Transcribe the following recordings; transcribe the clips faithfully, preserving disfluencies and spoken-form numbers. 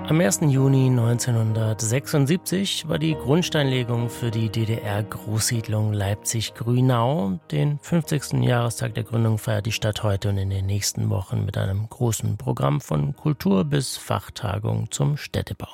Am ersten Juni neunzehnhundertsechsundsiebzig war die Grundsteinlegung für die D D R-Großsiedlung Leipzig-Grünau. Den fünfzigsten Jahrestag der Gründung feiert die Stadt heute und in den nächsten Wochen mit einem großen Programm von Kultur bis Fachtagung zum Städtebau.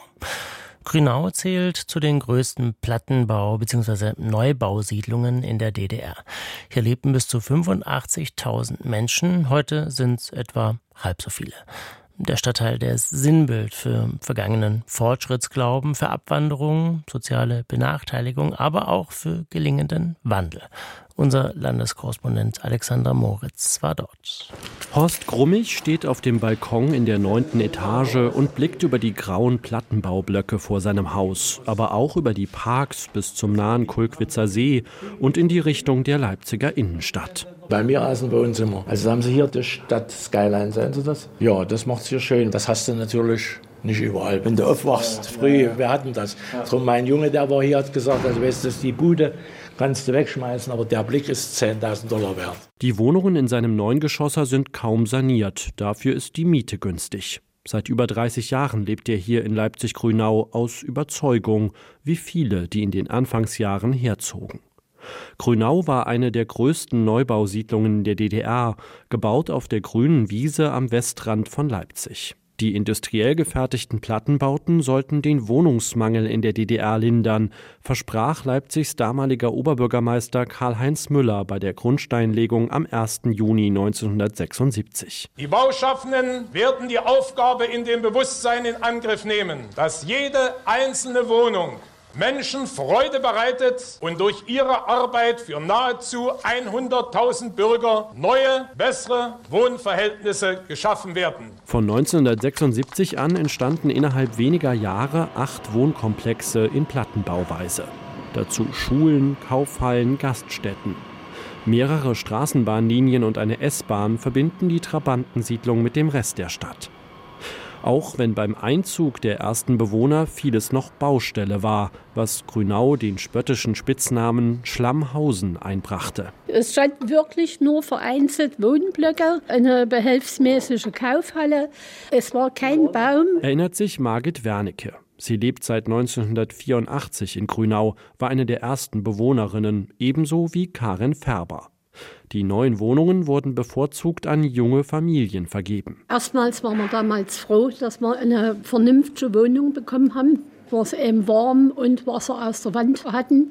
Grünau zählt zu den größten Plattenbau- bzw. Neubausiedlungen in der D D R. Hier lebten bis zu fünfundachtzigtausend Menschen, heute sind es etwa halb so viele. Der Stadtteil, der ist Sinnbild für vergangenen Fortschrittsglauben, für Abwanderung, soziale Benachteiligung, aber auch für gelingenden Wandel. Unser Landeskorrespondent Alexander Moritz war dort. Horst Grummig steht auf dem Balkon in der neunten Etage und blickt über die grauen Plattenbaublöcke vor seinem Haus, aber auch über die Parks bis zum nahen Kulkwitzer See und in die Richtung der Leipziger Innenstadt. Bei mir aus dem Wohnzimmer. Also haben Sie hier die Stadt Skyline, sehen Sie das? Ja, das macht's hier schön. Das hast du natürlich nicht überall. Wenn du aufwachst, früh, wir hatten das. Drum mein Junge, der war hier, hat gesagt, also weißt du, die Bude kannst du wegschmeißen, aber der Blick ist zehntausend Dollar wert. Die Wohnungen in seinem Neungeschosser sind kaum saniert. Dafür ist die Miete günstig. Seit über dreißig Jahren lebt er hier in Leipzig-Grünau aus Überzeugung, wie viele, die in den Anfangsjahren herzogen. Grünau war eine der größten Neubausiedlungen der D D R, gebaut auf der grünen Wiese am Westrand von Leipzig. Die industriell gefertigten Plattenbauten sollten den Wohnungsmangel in der D D R lindern, versprach Leipzigs damaliger Oberbürgermeister Karl-Heinz Müller bei der Grundsteinlegung am ersten Juni neunzehnhundertsechsundsiebzig. Die Bauschaffenden werden die Aufgabe in dem Bewusstsein in Angriff nehmen, dass jede einzelne Wohnung Menschen Freude bereitet und durch ihre Arbeit für nahezu hunderttausend Bürger neue, bessere Wohnverhältnisse geschaffen werden. Von neunzehnhundertsechsundsiebzig an entstanden innerhalb weniger Jahre acht Wohnkomplexe in Plattenbauweise. Dazu Schulen, Kaufhallen, Gaststätten. Mehrere Straßenbahnlinien und eine S-Bahn verbinden die Trabantensiedlung mit dem Rest der Stadt. Auch wenn beim Einzug der ersten Bewohner vieles noch Baustelle war, was Grünau den spöttischen Spitznamen Schlammhausen einbrachte. Es stand wirklich nur vereinzelt Wohnblöcke, eine behelfsmäßige Kaufhalle. Es war kein Baum. Erinnert sich Margit Wernicke. Sie lebt seit neunzehnhundertvierundachtzig in Grünau, war eine der ersten Bewohnerinnen, ebenso wie Karin Färber. Die neuen Wohnungen wurden bevorzugt an junge Familien vergeben. Erstmals waren wir damals froh, dass wir eine vernünftige Wohnung bekommen haben, wo es eben warm und Wasser aus der Wand hatten.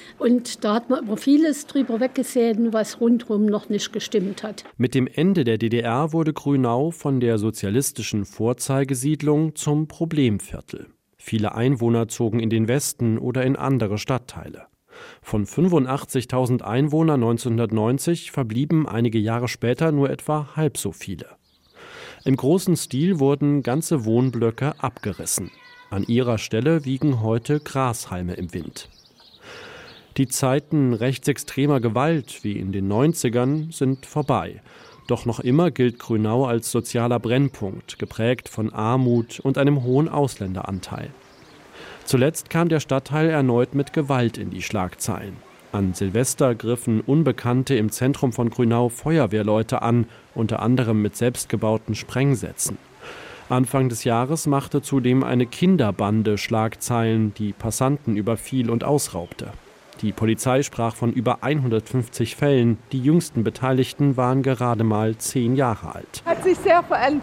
Und da hat man über vieles drüber weggesehen, was rundherum noch nicht gestimmt hat. Mit dem Ende der D D R wurde Grünau von der sozialistischen Vorzeigesiedlung zum Problemviertel. Viele Einwohner zogen in den Westen oder in andere Stadtteile. Von fünfundachtzigtausend Einwohnern neunzehnhundertneunzig verblieben einige Jahre später nur etwa halb so viele. Im großen Stil wurden ganze Wohnblöcke abgerissen. An ihrer Stelle wiegen heute Grashalme im Wind. Die Zeiten rechtsextremer Gewalt wie in den neunzigern sind vorbei. Doch noch immer gilt Grünau als sozialer Brennpunkt, geprägt von Armut und einem hohen Ausländeranteil. Zuletzt kam der Stadtteil erneut mit Gewalt in die Schlagzeilen. An Silvester griffen Unbekannte im Zentrum von Grünau Feuerwehrleute an, unter anderem mit selbstgebauten Sprengsätzen. Anfang des Jahres machte zudem eine Kinderbande Schlagzeilen, die Passanten überfiel und ausraubte. Die Polizei sprach von über hundertfünfzig Fällen. Die jüngsten Beteiligten waren gerade mal zehn Jahre alt. Hat sich sehr verändert.